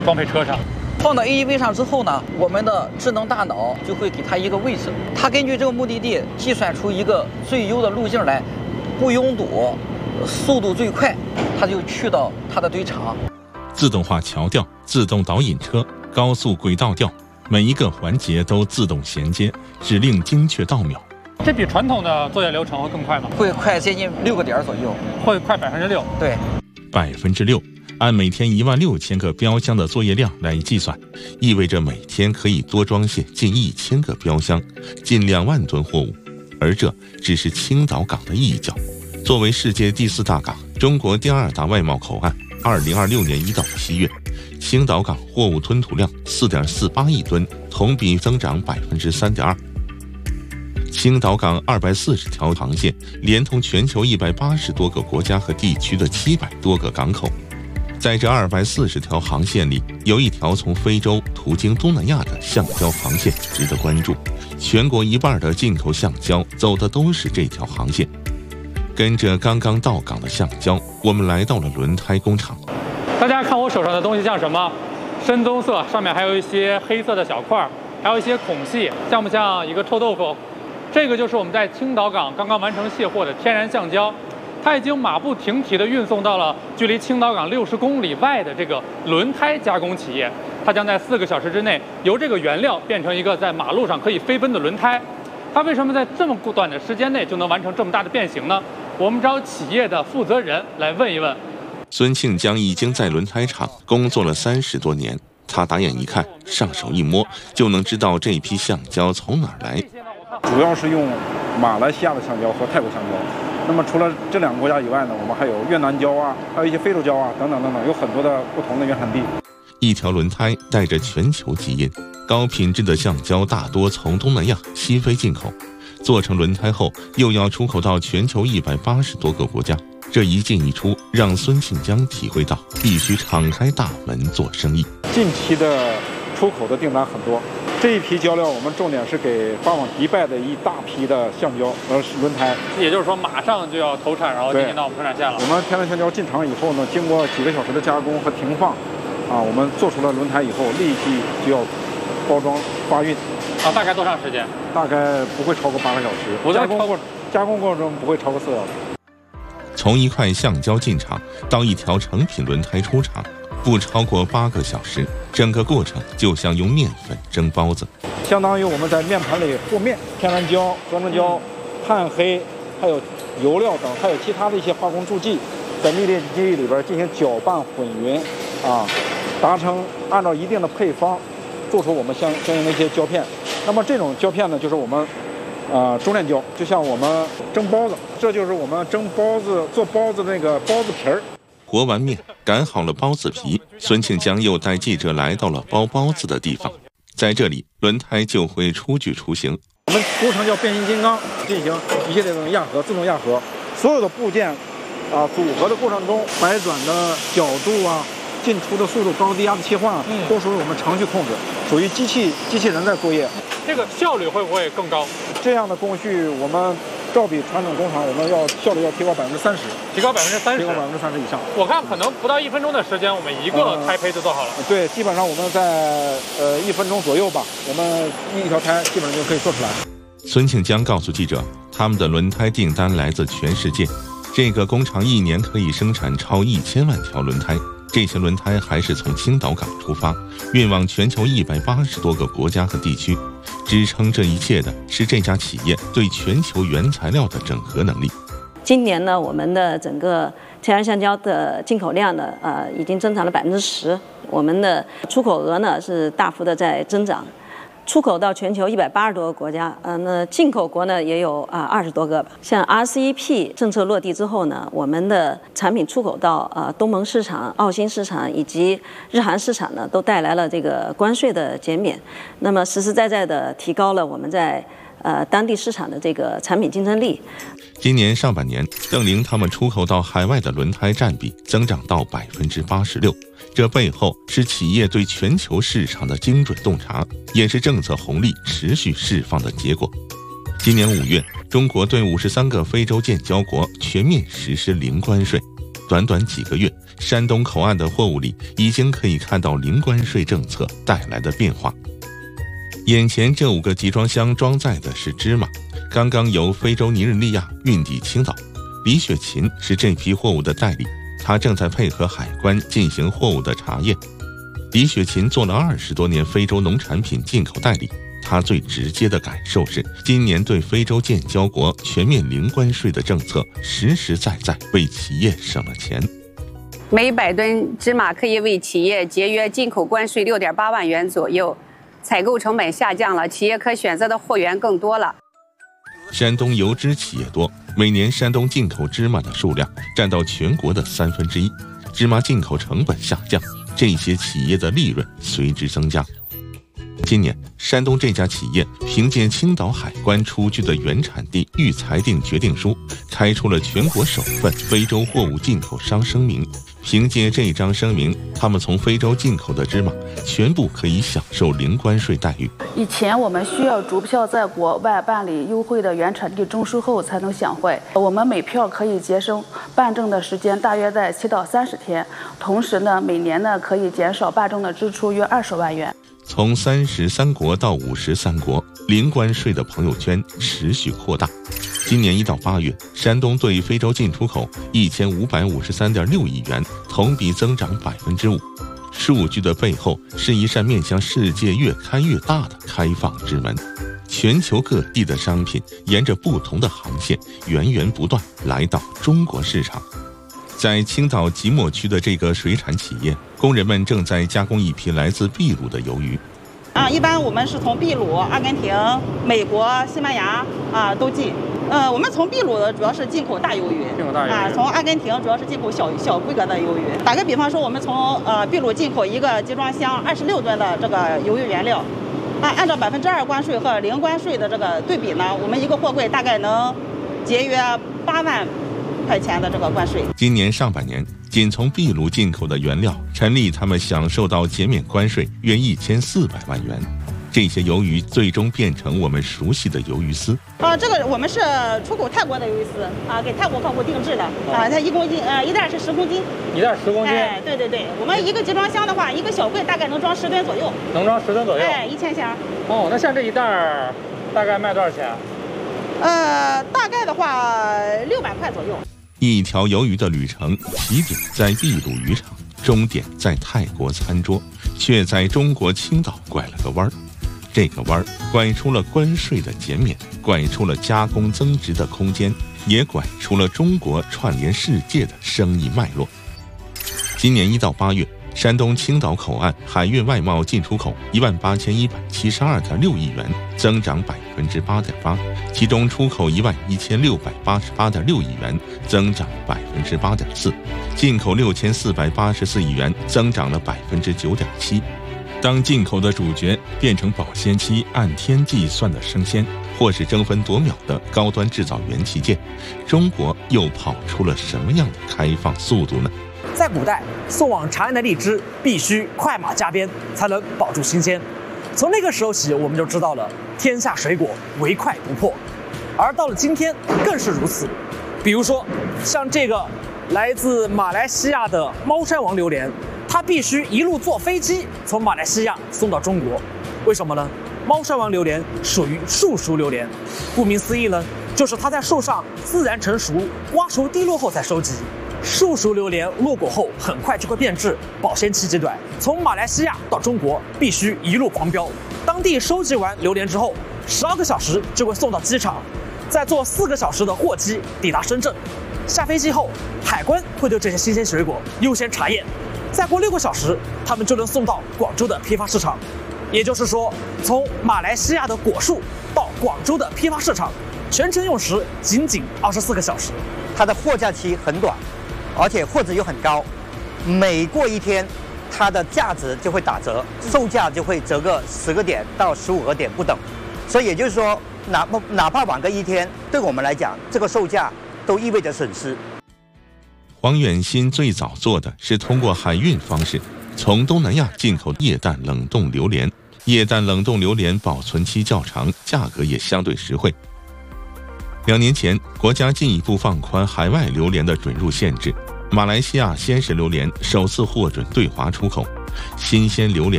装配车上。 放到 AEV 上之后呢，我们的智能大脑就会给它一个位置，它根据这个目的地计算出一个最优的路径来，不拥堵，速度最快，它就去到它的堆场。 自动化桥吊、自动导引车、高速轨道吊，每一个环节都自动衔接，指令精确到秒。 这比传统的作业流程会更快吗？ 会快接近6个点左右， 会快6%。 对 6%，按每天16000个标箱的作业量来计算，意味着每天可以多装卸近1000个标箱，近2万吨货物。而这只是青岛港的一角。作为世界第4大港，中国第2大外贸口岸，2026年1到7月，青岛港货物吞吐量4.48亿吨，同比增长3.2%。青岛港240条航线，连通全球180多个国家和地区的700多个港口。在这240条航线里，有一条从非洲途经东南亚的橡胶航线值得关注。全国1半的进口橡胶走的都是这条航线。跟着刚刚到港的橡胶，我们来到了轮胎工厂。 大家看我手上的东西像什么？深棕色，上面还有一些黑色的小块，还有一些孔隙，像不像一个臭豆腐？这个就是我们在青岛港刚刚完成卸货的天然橡胶。它已经马不停蹄地运送到了距离青岛港60公里外的这个轮胎加工企业，它将在4个小时之内由这个原料变成一个在马路上可以飞奔的轮胎。它为什么在这么短的时间内就能完成这么大的变形呢？我们找企业的负责人来问一问。 孙庆江已经在轮胎厂工作了30多年，他打眼一看，上手一摸，就能知道这批橡胶从哪儿来。 主要是用马来西亚的橡胶和泰国橡胶。那么除了这2个国家以外呢，我们还有越南胶啊，还有一些非洲胶啊，等等等等，有很多的不同的原产地。 一条轮胎带着全球基因，高品质的橡胶大多从东南亚、西非进口，做成轮胎后又要出口到全球180多个国家。这一进一出，让孙庆江体会到必须敞开大门做生意。 近期的出口的订单很多。这一批胶料，我们重点是给发往迪拜的一大批的橡胶轮胎， 也就是说马上就要投产，然后进行到我们生产线了。 我们天然橡胶进厂以后呢，经过几个小时的加工和停放，我们做出了轮胎以后，立即就要包装发运。 大概多长时间？ 大概不会超过8个小时。加工过程中不会超过4小时。 从一块橡胶进厂到一条成品轮胎出厂，不超过8个小时，整个过程就像用面粉蒸包子， 相当于我们在面盘里和面，天然胶、合成胶、炭黑，还有油料等，还有其他的一些化工助剂，在密列机里边进行搅拌混匀，达成按照一定的配方，做出我们相应的一些胶片。那么这种胶片呢，就是我们中链胶，就像我们蒸包子，这就是我们蒸包子做包子那个包子皮儿。 和完面，擀好了包子皮，孙庆江又带记者来到了包包子的地方。在这里，轮胎就会出具雏形。 我们工程叫变形金刚，进行一系列的压合，自动压合，所有的部件组合的过程中，摆转的角度进出的速度、高低压的切换都属于我们程序控制，属于机器人在作业。 这个效率会不会更高？ 这样的工序我们照比传统工厂，我们效率要提高30%， 提高30%， 提高30%以上。 我看可能不到1分钟的时间，我们一个胎胚就做好了。 对，基本上我们在1分钟左右吧，我们一条胎基本上就可以做出来。 孙庆江告诉记者，他们的轮胎订单来自全世界，这个工厂1年可以生产超1000万条轮胎。这些轮胎还是从青岛港出发，运往全球180多个国家和地区。支撑这一切的是这家企业对全球原材料的整合能力。 今年呢，我们的整个天然橡胶的进口量呢，已经增长了10%，我们的出口额呢是大幅的在增长。出口到全球180多个国家，那进口国呢也有20多个吧。像 RCEP 政策落地之后呢，我们的产品出口到东盟市场、澳新市场以及日韩市场呢，都带来了这个关税的减免，那么实实在在的提高了我们在当地市场的这个产品竞争力。 今年上半年，邓玲他们出口到海外的轮胎占比增长到86%，这背后是企业对全球市场的精准洞察，也是政策红利持续释放的结果。今年5月，中国对53个非洲建交国全面实施零关税。 短短几个月，山东口岸的货物里已经可以看到零关税政策带来的变化。眼前这5个集装箱装载的是芝麻，刚刚由非洲尼日利亚运抵青岛。李雪琴是这批货物的代理，她正在配合海关进行货物的查验。李雪琴做了20多年非洲农产品进口代理，她最直接的感受是，今年对非洲建交国全面零关税的政策，实实在在为企业省了钱。 每100吨芝麻可以为企业节约进口关税6.8万元左右，采购成本下降了，企业可选择的货源更多了。 山东油脂企业多，每年山东进口芝麻的数量占到全国的1/3，芝麻进口成本下降，这些企业的利润随之增加。今年，山东这家企业凭借青岛海关出具的原产地预裁定决定书，开出了全国首份非洲货物进口商声明。凭借这张声明，他们从非洲进口的芝麻全部可以享受零关税待遇。 以前我们需要逐票在国外办理优惠的原产地证书后才能享惠，我们每票可以节省办证的时间大约在7到30天，同时呢，每年呢可以减少办证的支出约20万元。 从33国到53国，零关税的朋友圈持续扩大。今年1到8月，山东对非洲进出口1553.6亿元，同比增长5%。数据的背后是一扇面向世界越开越大的开放之门，全球各地的商品沿着不同的航线源源不断来到中国市场。在青岛即墨区的这个水产企业，工人们正在加工一批来自秘鲁的鱿鱼。 一般我们是从秘鲁、阿根廷、美国、西班牙都进。我们从秘鲁的主要是进口大鱿鱼，从阿根廷主要是进口小规格的鱿鱼。打个比方说，我们从秘鲁进口一个集装箱26吨的这个鱿鱼原料，按照2%关税和零关税的这个对比呢，我们一个货柜大概能节约8万块钱的这个关税。 今年上半年，仅从秘鲁进口的原料，陈丽他们享受到减免关税约1400万元。这些鱿鱼最终变成我们熟悉的鱿鱼丝。 这个我们是出口泰国的鱿鱼丝给泰国客户定制的它1公斤一袋是10公斤。 一袋10公斤？ 对对对，我们一个集装箱的话，一个小柜大概能装10吨左右。 能装10吨左右 ？1000箱。 那像这一袋大概卖多少钱？ 大概的话600块左右。 一条鱿鱼的旅程，起点在秘鲁渔场，终点在泰国餐桌，却在中国青岛拐了个弯儿。这个弯儿拐出了关税的减免，拐出了加工增值的空间，也拐出了中国串联世界的生意脉络。今年1到8月，山东青岛口岸海运外贸进出口18172.6亿元，增长8.8%，其中出口11688.6亿元，增长8.4%，进口6484亿元，增长了9.7%。当进口的主角变成保鲜期按天计算的生鲜，或是争分夺秒的高端制造元器件，中国又跑出了什么样的开放速度呢？ 在古代，送往长安的荔枝必须快马加鞭，才能保住新鲜。从那个时候起，我们就知道了天下水果唯快不破。而到了今天，更是如此。比如说，像这个来自马来西亚的猫山王榴莲，它必须一路坐飞机从马来西亚送到中国。为什么呢？猫山王榴莲属于树熟榴莲，顾名思义呢，就是它在树上自然成熟，瓜熟蒂落后才收集。树熟榴莲落果后很快就会变质，保鲜期极短。从马来西亚到中国必须一路狂飙，当地收集完榴莲之后，12个小时就会送到机场，再坐4个小时的货机抵达深圳。下飞机后，海关会对这些新鲜水果优先查验，再过6个小时，他们就能送到广州的批发市场。也就是说，从马来西亚的果树到广州的批发市场，全程用时仅24个小时。 它的货架期很短，而且货值又很高，每过1天，它的价值就会打折，售价就会折个10个点到15个点不等。所以也就是说，哪怕晚个1天，对我们来讲，这个售价都意味着损失。 黄远新最早做的是通过海运方式，从东南亚进口液氮冷冻榴莲。液氮冷冻榴莲保存期较长，价格也相对实惠。2年前，国家进一步放宽海外榴莲的准入限制， 马来西亚鲜食榴莲首次获准对华出口，新鲜榴莲